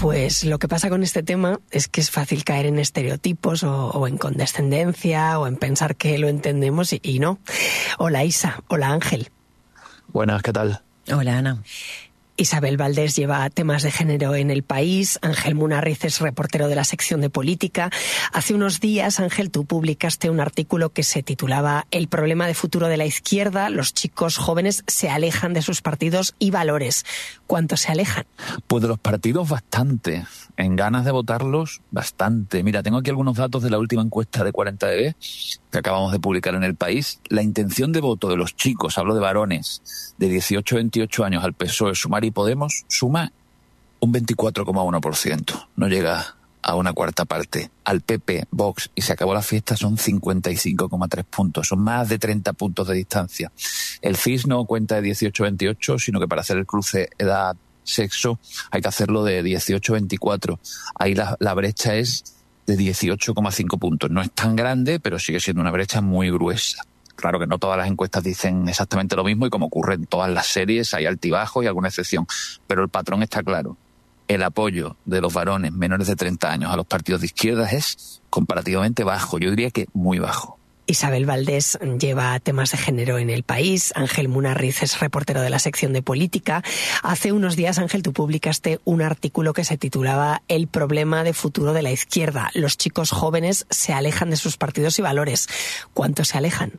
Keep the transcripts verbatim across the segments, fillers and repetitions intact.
Pues lo que pasa con este tema es que es fácil caer en estereotipos o, o en condescendencia o en pensar que lo entendemos y, y no. Hola Isa, hola Ángel. Buenas, ¿qué tal? Hola Ana. Isabel Valdés lleva temas de género en El País, Ángel Munarriz es reportero de la sección de política. Hace unos días, Ángel, tú publicaste un artículo que se titulaba El problema de futuro de la izquierda, los chicos jóvenes se alejan de sus partidos y valores. ¿Cuánto se alejan? Pues de los partidos bastante, en ganas de votarlos bastante. Mira, tengo aquí algunos datos de la última encuesta de cuarenta D B que acabamos de publicar en El País. La intención de voto de los chicos, hablo de varones, de dieciocho a veintiocho años al P S O E, Sumar y Podemos, suma un veinticuatro coma uno por ciento. No llega a una cuarta parte. Al P P, Vox y Se Acabó la Fiesta son cincuenta y cinco coma tres puntos. Son más de treinta puntos de distancia. El C I S no cuenta de dieciocho a veintiocho, sino que para hacer el cruce edad-sexo hay que hacerlo de dieciocho a veinticuatro. Ahí la, la brecha es de dieciocho coma cinco puntos. No es tan grande, pero sigue siendo una brecha muy gruesa. Claro que no todas las encuestas dicen exactamente lo mismo y como ocurre en todas las series hay altibajos y alguna excepción, pero el patrón está claro. El apoyo de los varones menores de treinta años a los partidos de izquierdas es comparativamente bajo, yo diría que muy bajo. Isabel Valdés lleva temas de género en El País, Ángel Munarriz es reportero de la sección de política. Hace unos días, Ángel, tú publicaste un artículo que se titulaba El problema de futuro de la izquierda. Los chicos jóvenes se alejan de sus partidos y valores. ¿Cuánto se alejan?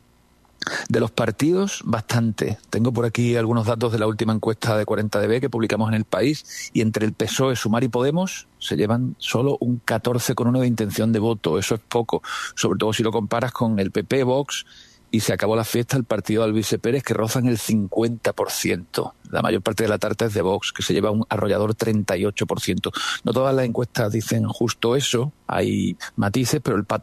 De los partidos, bastante. Tengo por aquí algunos datos de la última encuesta de cuarenta D B que publicamos en El País y entre el P S O E, Sumar y Podemos se llevan solo un catorce coma uno de intención de voto. Eso es poco, sobre todo si lo comparas con el P P, Vox y Se Acabó la Fiesta, el partido de Albize Pérez, que rozan el cincuenta por ciento. La mayor parte de la tarta es de Vox, que se lleva un arrollador treinta y ocho por ciento. No todas las encuestas dicen justo eso, hay matices, pero el patrón